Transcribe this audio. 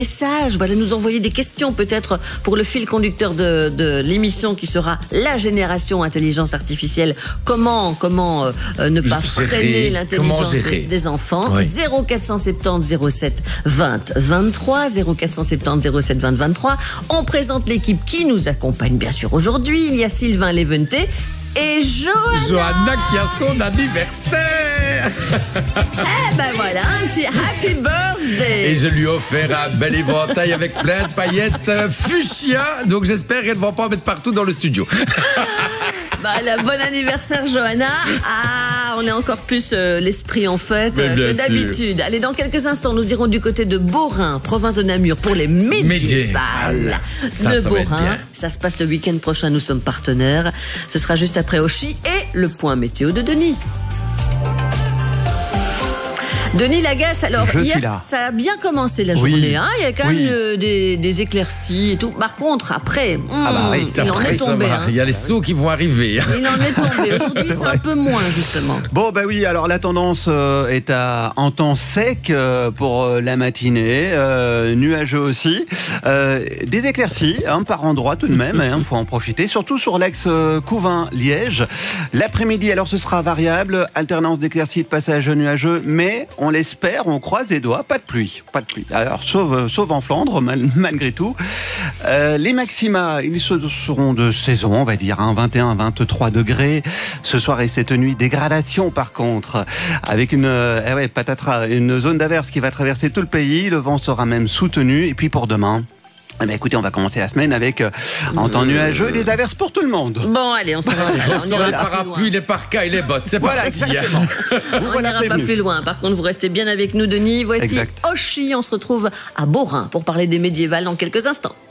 Messages, voilà, nous envoyer des questions peut-être pour le fil conducteur de l'émission qui sera la génération intelligence artificielle. Comment ne pas freiner l'intelligence des enfants. Oui. 0470 07 20 23 0470 07 20 23. On présente l'équipe qui nous accompagne bien sûr aujourd'hui. Il y a Sylvain Léventé et Johanna qui a son anniversaire. Eh ben voilà, un petit happy birthday. Et je lui ai offert un bel éventail avec plein de paillettes fuchsia. Donc j'espère qu'elle ne va pas en mettre partout dans le studio. Bon anniversaire Johanna. On est encore plus l'esprit en fête que d'habitude. Allez, dans quelques instants, nous irons du côté de Beaurain, province de Namur, pour les médiévales de Beaurain. Ça se passe le week-end prochain, nous sommes partenaires. Ce sera juste après Oshi et le point météo de Denis. Denis Lagasse, alors hier, ça a bien commencé la journée. Hein, il y a quand même des éclaircies et tout. Par contre, après, il en est tombé. Il y a les sauts qui vont arriver. Il en est tombé. Aujourd'hui, c'est un peu moins, justement. Bon, oui, alors la tendance est en temps sec pour la matinée, nuageux aussi. Des éclaircies, par endroit tout de même, il faut en profiter, surtout sur l'axe Couvain-Liège. L'après-midi, alors ce sera variable, alternance d'éclaircies, de passage nuageux, mais on l'espère, on croise les doigts, pas de pluie. Alors, sauf en Flandre, malgré tout. Les maxima, ils seront de saison, on va dire, 21, 23 degrés. Ce soir et cette nuit, dégradation par contre, avec une zone d'averse qui va traverser tout le pays. Le vent sera même soutenu. Et puis pour demain, écoutez, on va commencer la semaine avec en temps nuageux, des averses pour tout le monde. Bon, allez, on s'en va. On sort les parapluies, les parkas et les bottes. C'est pas exactement. On n'ira pas plus loin. Par contre, vous restez bien avec nous, Denis. Voici Oshi. On se retrouve à Beaurain pour parler des médiévales dans quelques instants.